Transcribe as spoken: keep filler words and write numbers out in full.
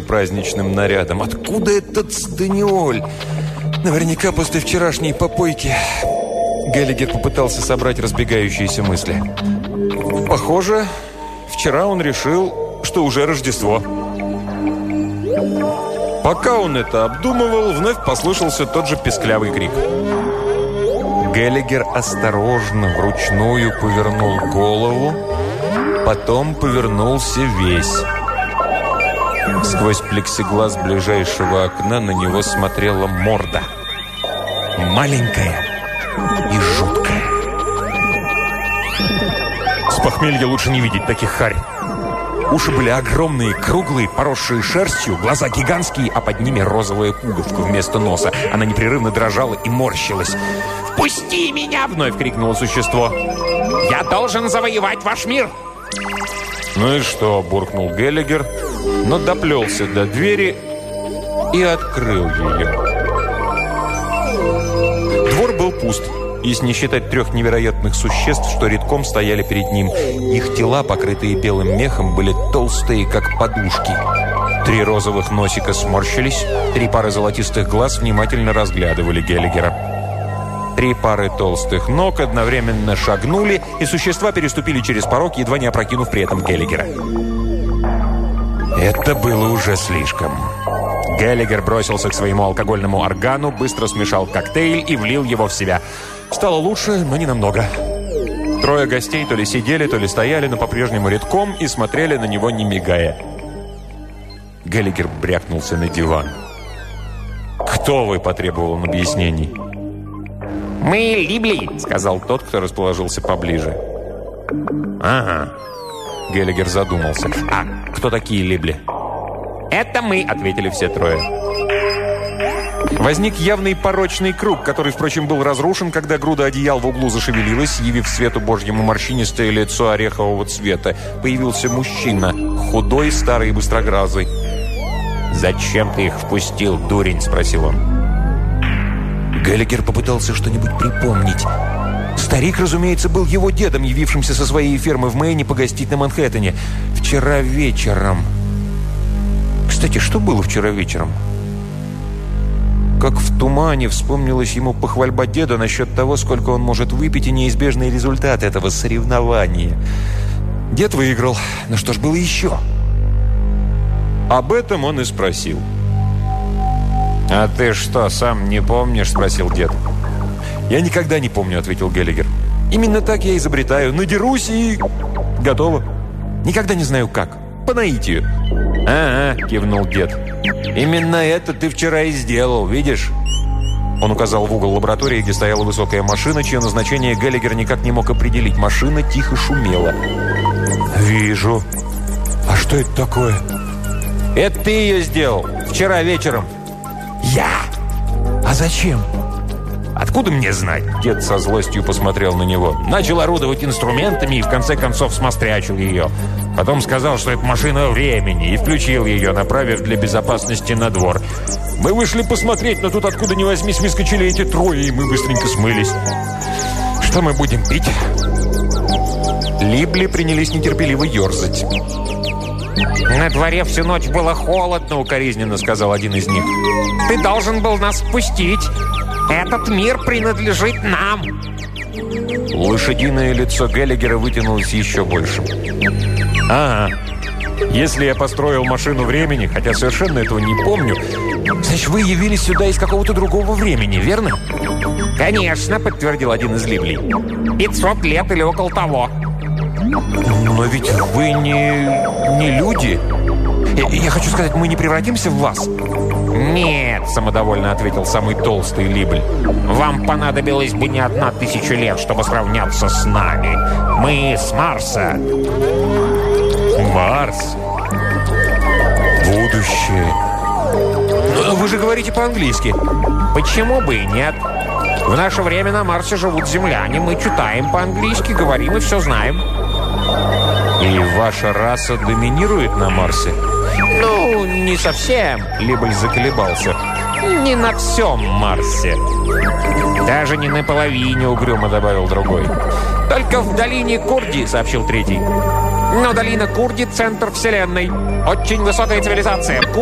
праздничным нарядом. Откуда этот Даниоль? Наверняка после вчерашней попойки. Геллигер попытался собрать разбегающиеся мысли. Похоже, вчера он решил, что уже Рождество. Пока он это обдумывал, вновь послышался тот же песклявый крик. Геллигер осторожно, вручную повернул голову, потом повернулся весь. Сквозь плексиглаз ближайшего окна на него смотрела морда. Маленькая и жуткая. С похмелья лучше не видеть таких харь. Уши были огромные, круглые, поросшие шерстью, глаза гигантские, а под ними розовая пуговка вместо носа. Она непрерывно дрожала и морщилась. «Впусти меня!» — вновь крикнуло существо. «Я должен завоевать ваш мир!» «Ну и что?» — буркнул Геллигер, но доплелся до двери и открыл ее. Двор был пуст, если не считать трех невероятных существ, что редком стояли перед ним. Их тела, покрытые белым мехом, были толстые, как подушки. Три розовых носика сморщились, три пары золотистых глаз внимательно разглядывали Геллигера. Три пары толстых ног одновременно шагнули, и существа переступили через порог, едва не опрокинув при этом Геллигера. Это было уже слишком. Геллигер бросился к своему алкогольному органу, быстро смешал коктейль и влил его в себя. Стало лучше, но не намного. Трое гостей то ли сидели, то ли стояли, но по-прежнему редком и смотрели на него, не мигая. Геллигер брякнулся на диван. «Кто вы?» – потребовал он объяснений. «Мы Либли», – сказал тот, кто расположился поближе. «Ага». Геллигер задумался. «А кто такие Либли?» «Это мы», – ответили все трое. Возник явный порочный круг, который, впрочем, был разрушен, когда груда одеял в углу зашевелилась, явив свету Божьему морщинистое лицо орехового цвета. Появился мужчина, худой, старый и быстрогразый. «Зачем ты их впустил, дурень?» – спросил он. Геллигер попытался что-нибудь припомнить. Старик, разумеется, был его дедом, явившимся со своей фермы в Мэйне погостить на Манхэттене. Вчера вечером. Кстати, что было вчера вечером? Как в тумане вспомнилась ему похвальба деда насчет того, сколько он может выпить, и неизбежный результат этого соревнования. Дед выиграл. Но что ж было еще? Об этом он и спросил. «А ты что, сам не помнишь?» – спросил дед. «Я никогда не помню», – ответил Геллигер. «Именно так я изобретаю. Надерусь и... готово. Никогда не знаю как. По наитию». «Ага», – кивнул дед. «Именно это ты вчера и сделал, видишь?» Он указал в угол лаборатории, где стояла высокая машина, чье назначение Геллигер никак не мог определить. Машина тихо шумела. «Вижу. А что это такое?» «Это ты ее сделал. Вчера вечером». «Я? А зачем?» «Откуда мне знать?» Дед со злостью посмотрел на него. Начал орудовать инструментами и в конце концов смострячил ее. Потом сказал, что это машина времени, и включил ее, направив для безопасности на двор. Мы вышли посмотреть, но тут откуда ни возьмись выскочили эти трое, и мы быстренько смылись. Что мы будем пить?» Либли принялись нетерпеливо ерзать. «На дворе всю ночь было холодно», — укоризненно сказал один из них. «Ты должен был нас впустить. Этот мир принадлежит нам». Лошадиное лицо Геллигера вытянулось еще больше. «Ага. Если я построил машину времени, хотя совершенно этого не помню, значит, вы явились сюда из какого-то другого времени, верно?» «Конечно», — подтвердил один из Либлей. «Пятьсот лет или около того». «Но ведь вы не, не люди. Я, я хочу сказать, мы не превратимся в вас?» «Нет», — самодовольно ответил самый толстый Либль. «Вам понадобилось бы не одна тысяча лет, чтобы сравняться с нами. Мы с Марса». «Марс? Будущее. Но вы же говорите по-английски». «Почему бы и нет? В наше время на Марсе живут земляне. Мы читаем по-английски, говорим и все знаем». «И ваша раса доминирует на Марсе?» «Ну, не совсем», — Либль заколебался. «Не на всем Марсе». «Даже не на половине», — угрюмо добавил другой. «Только в долине Курди», — сообщил третий. «Но долина Курди — центр вселенной. Очень высокая цивилизация.